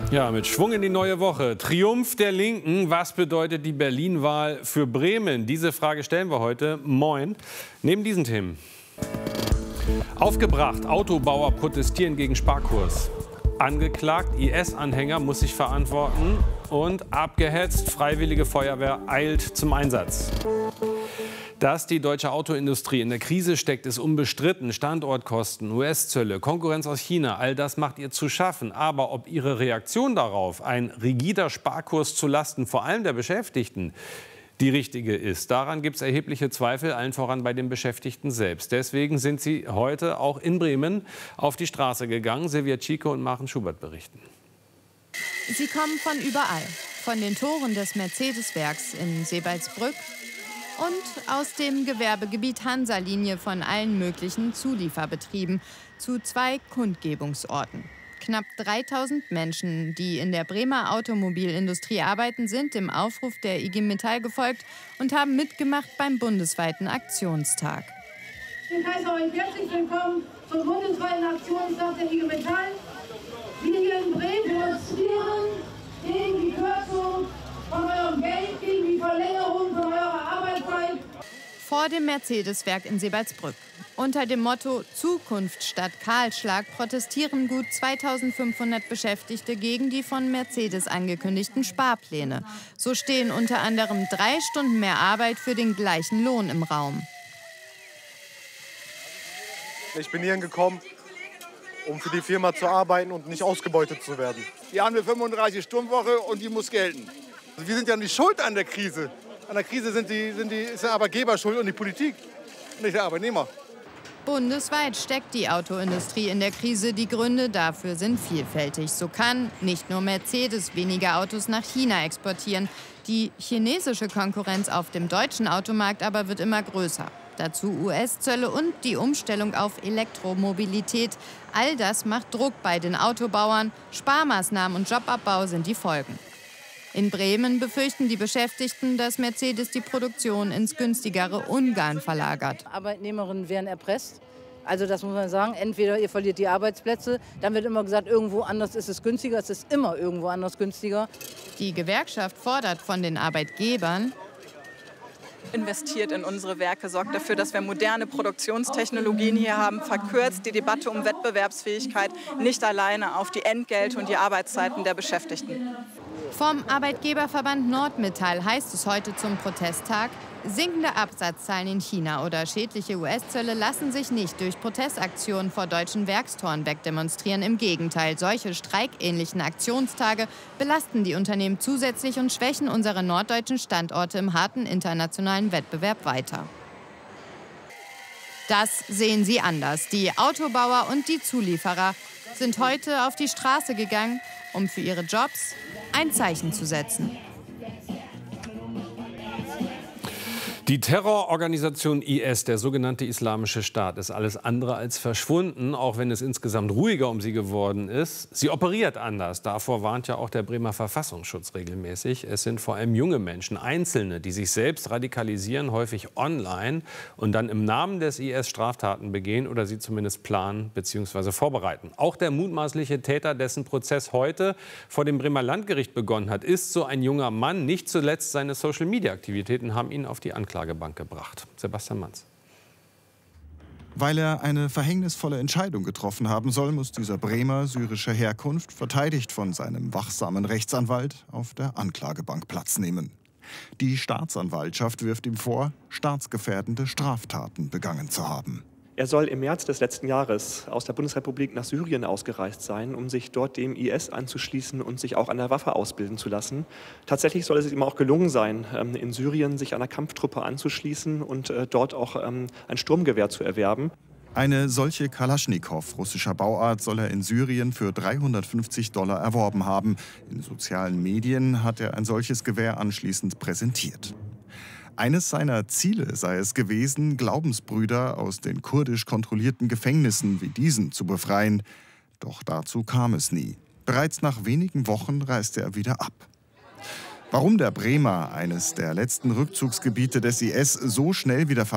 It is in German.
Ja, mit Schwung in die neue Woche. Triumph der Linken. Was bedeutet die Berlin-Wahl für Bremen? Diese Frage stellen wir heute. Moin. Neben diesen Themen. Aufgebracht. Autobauer protestieren gegen Sparkurs. Angeklagt. IS-Anhänger muss sich verantworten. Und abgehetzt. Freiwillige Feuerwehr eilt zum Einsatz. Dass die deutsche Autoindustrie in der Krise steckt, ist unbestritten. Standortkosten, US-Zölle, Konkurrenz aus China, all das macht ihr zu schaffen. Aber ob ihre Reaktion darauf, ein rigider Sparkurs zulasten vor allem der Beschäftigten, die richtige ist, daran gibt es erhebliche Zweifel, allen voran bei den Beschäftigten selbst. Deswegen sind sie heute auch in Bremen auf die Straße gegangen. Silvia Chico und Maren Schubert berichten. Sie kommen von überall. Von den Toren des Mercedes-Werks in Sebalsbrück und aus dem Gewerbegebiet Hansa-Linie von allen möglichen Zulieferbetrieben zu 2 Kundgebungsorten. Knapp 3000 Menschen, die in der Bremer Automobilindustrie arbeiten, sind dem Aufruf der IG Metall gefolgt und haben mitgemacht beim bundesweiten Aktionstag. Ich heiße euch herzlich willkommen zum bundesweiten Aktionstag der IG Metall. Wir hier in Bremen demonstrieren gegen die Kürzung von eurem Geld, gegen die Verlängerung von eurer Arbeitszeit. Vor dem Mercedes-Werk in Sebalsbrück. Unter dem Motto Zukunft statt Kahlschlag protestieren gut 2500 Beschäftigte gegen die von Mercedes angekündigten Sparpläne. So stehen unter anderem 3 Stunden mehr Arbeit für den gleichen Lohn im Raum. Ich bin hierhin gekommen, um für die Firma zu arbeiten und nicht ausgebeutet zu werden. Wir haben eine 35-Stunden-Woche und die muss gelten. Wir sind ja nicht schuld an der Krise. An der Krise ist der Arbeitgeber schuld und die Politik, nicht der Arbeitnehmer. Bundesweit steckt die Autoindustrie in der Krise. Die Gründe dafür sind vielfältig. So kann nicht nur Mercedes weniger Autos nach China exportieren. Die chinesische Konkurrenz auf dem deutschen Automarkt aber wird immer größer. Dazu US-Zölle und die Umstellung auf Elektromobilität. All das macht Druck bei den Autobauern. Sparmaßnahmen und Jobabbau sind die Folgen. In Bremen befürchten die Beschäftigten, dass Mercedes die Produktion ins günstigere Ungarn verlagert. Arbeitnehmerinnen werden erpresst. Also das muss man sagen, entweder ihr verliert die Arbeitsplätze, dann wird immer gesagt, irgendwo anders ist es günstiger. Es ist immer irgendwo anders günstiger. Die Gewerkschaft fordert von den Arbeitgebern: investiert in unsere Werke, sorgt dafür, dass wir moderne Produktionstechnologien hier haben, verkürzt die Debatte um Wettbewerbsfähigkeit nicht alleine auf die Entgelte und die Arbeitszeiten der Beschäftigten. Vom Arbeitgeberverband Nordmetall heißt es heute zum Protesttag: Sinkende Absatzzahlen in China oder schädliche US-Zölle lassen sich nicht durch Protestaktionen vor deutschen Werkstoren wegdemonstrieren. Im Gegenteil, solche streikähnlichen Aktionstage belasten die Unternehmen zusätzlich und schwächen unsere norddeutschen Standorte im harten internationalen Wettbewerb weiter. Das sehen sie anders. Die Autobauer und die Zulieferer sind heute auf die Straße gegangen, um für ihre Jobs ein Zeichen zu setzen. Die Terrororganisation IS, der sogenannte Islamische Staat, ist alles andere als verschwunden, auch wenn es insgesamt ruhiger um sie geworden ist. Sie operiert anders. Davor warnt ja auch der Bremer Verfassungsschutz regelmäßig. Es sind vor allem junge Menschen, Einzelne, die sich selbst radikalisieren, häufig online und dann im Namen des IS Straftaten begehen oder sie zumindest planen bzw. vorbereiten. Auch der mutmaßliche Täter, dessen Prozess heute vor dem Bremer Landgericht begonnen hat, ist so ein junger Mann. Nicht zuletzt seine Social-Media-Aktivitäten haben ihn auf die Anklagebank gebracht. Sebastian Manz. Weil er eine verhängnisvolle Entscheidung getroffen haben soll, muss dieser Bremer syrischer Herkunft, verteidigt von seinem wachsamen Rechtsanwalt, auf der Anklagebank Platz nehmen. Die Staatsanwaltschaft wirft ihm vor, staatsgefährdende Straftaten begangen zu haben. Er soll im März des letzten Jahres aus der Bundesrepublik nach Syrien ausgereist sein, um sich dort dem IS anzuschließen und sich auch an der Waffe ausbilden zu lassen. Tatsächlich soll es ihm auch gelungen sein, in Syrien sich einer Kampftruppe anzuschließen und dort auch ein Sturmgewehr zu erwerben. Eine solche Kalaschnikow russischer Bauart soll er in Syrien für $350 erworben haben. In sozialen Medien hat er ein solches Gewehr anschließend präsentiert. Eines seiner Ziele sei es gewesen, Glaubensbrüder aus den kurdisch kontrollierten Gefängnissen wie diesen zu befreien. Doch dazu kam es nie. Bereits nach wenigen Wochen reiste er wieder ab. Warum der Bremer, eines der letzten Rückzugsgebiete des IS, so schnell wieder